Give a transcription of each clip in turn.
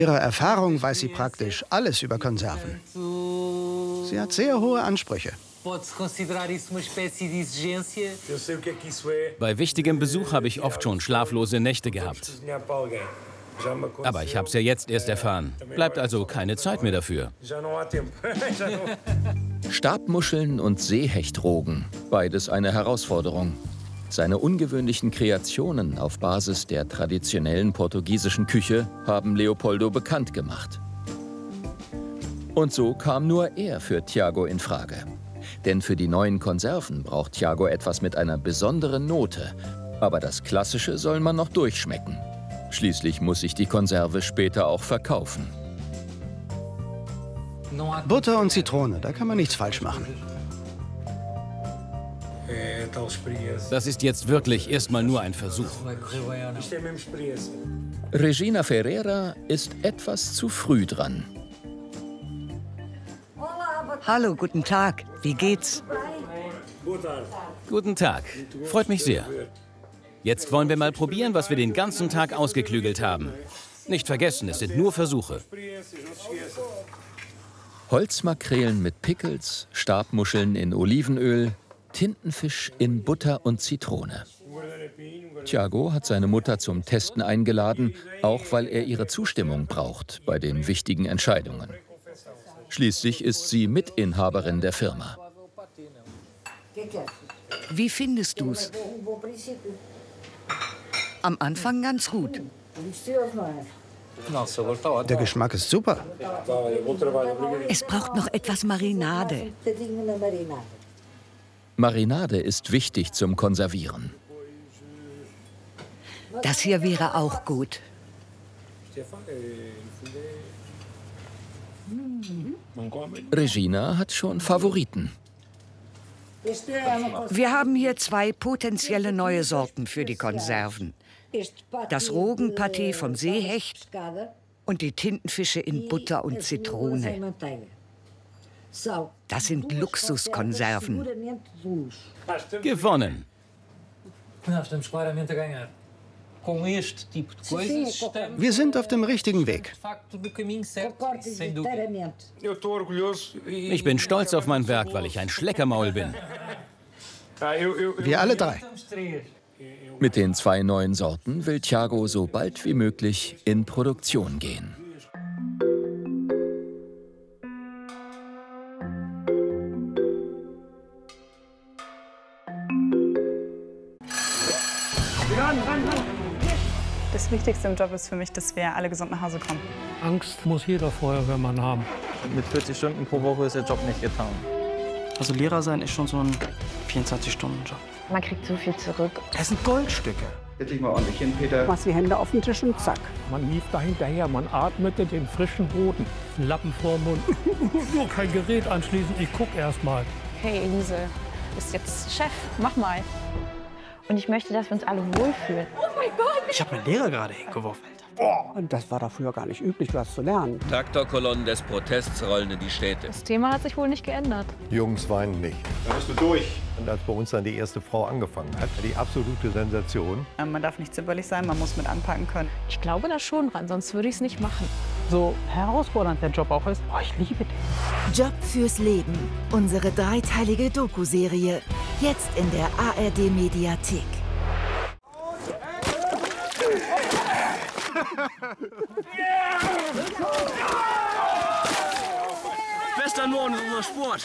Ihrer Erfahrung weiß sie praktisch alles über Konserven. Sie hat sehr hohe Ansprüche. Bei wichtigem Besuch habe ich oft schon schlaflose Nächte gehabt. Aber ich habe es ja jetzt erst erfahren. Bleibt also keine Zeit mehr dafür. Stabmuscheln und Seehechtrogen, beides eine Herausforderung. Seine ungewöhnlichen Kreationen auf Basis der traditionellen portugiesischen Küche haben Leopoldo bekannt gemacht. Und so kam nur er für Thiago in Frage. Denn für die neuen Konserven braucht Thiago etwas mit einer besonderen Note. Aber das Klassische soll man noch durchschmecken. Schließlich muss sich die Konserve später auch verkaufen. Butter und Zitrone, da kann man nichts falsch machen. Das ist jetzt wirklich erstmal nur ein Versuch. Regina Ferreira ist etwas zu früh dran. Hallo, guten Tag. Wie geht's? Guten Tag. Freut mich sehr. Jetzt wollen wir mal probieren, was wir den ganzen Tag ausgeklügelt haben. Nicht vergessen, es sind nur Versuche. Holzmakrelen mit Pickles, Stabmuscheln in Olivenöl, Tintenfisch in Butter und Zitrone. Thiago hat seine Mutter zum Testen eingeladen, auch weil er ihre Zustimmung braucht bei den wichtigen Entscheidungen. Schließlich ist sie Mitinhaberin der Firma. Wie findest du's? Am Anfang ganz gut. Der Geschmack ist super. Es braucht noch etwas Marinade. Marinade ist wichtig zum Konservieren. Das hier wäre auch gut. Regina hat schon Favoriten. Wir haben hier 2 potenzielle neue Sorten für die Konserven. Das Rogenpaté vom Seehecht und die Tintenfische in Butter und Zitrone. Das sind Luxuskonserven. Gewonnen. Wir sind auf dem richtigen Weg. Ich bin stolz auf mein Werk, weil ich ein Schleckermaul bin. Wir alle 3. Mit den 2 neuen Sorten will Thiago so bald wie möglich in Produktion gehen. Das Wichtigste im Job ist für mich, dass wir alle gesund nach Hause kommen. Angst muss jeder Feuerwehrmann haben. Mit 40 Stunden pro Woche ist der Job nicht getan. Also Lehrer sein ist schon so ein 24-Stunden-Job. Man kriegt so viel zurück. Das sind Goldstücke. Setz dich mal ordentlich hin, Peter. Machst die Hände auf den Tisch und zack. Man lief da hinterher, man atmete den frischen Boden. Lappen vorm Mund. Nur kein Gerät anschließen, ich guck erst mal. Hey Elise, du bist jetzt Chef, mach mal. Und ich möchte, dass wir uns alle wohlfühlen. Oh mein Gott! Ich habe meinen Lehrer gerade hingeworfen. Boah, das war da früher gar nicht üblich, was zu lernen. Traktorkolonnen des Protests rollen in die Städte. Das Thema hat sich wohl nicht geändert. Jungs weinen nicht. Da bist du durch. Und als bei uns dann die erste Frau angefangen hat, die absolute Sensation. Man darf nicht zimperlich sein, man muss mit anpacken können. Ich glaube da schon dran, sonst würde ich es nicht machen. So herausfordernd der Job auch ist, ich liebe den. Job fürs Leben. Unsere 3-teilige Doku-Serie. Jetzt in der ARD-Mediathek. Bester Norden ist unser Sport.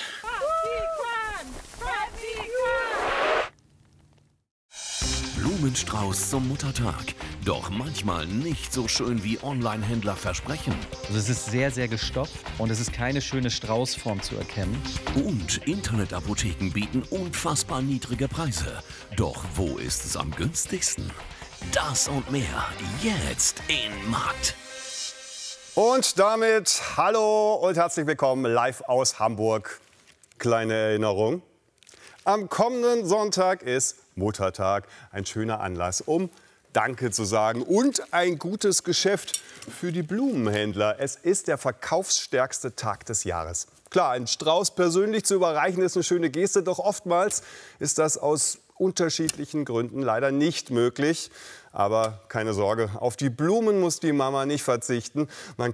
Blumenstrauß zum Muttertag. Doch manchmal nicht so schön, wie Online-Händler versprechen. Also es ist sehr, sehr gestopft und es ist keine schöne Straußform zu erkennen. Und Internetapotheken bieten unfassbar niedrige Preise. Doch wo ist es am günstigsten? Das und mehr jetzt in Markt. Und damit hallo und herzlich willkommen live aus Hamburg. Kleine Erinnerung. Am kommenden Sonntag ist Muttertag. Ein schöner Anlass, um Danke zu sagen und ein gutes Geschäft für die Blumenhändler. Es ist der verkaufsstärkste Tag des Jahres. Klar, ein Strauß persönlich zu überreichen ist eine schöne Geste, doch oftmals ist das aus unterschiedlichen Gründen leider nicht möglich. Aber keine Sorge, auf die Blumen muss die Mama nicht verzichten. Man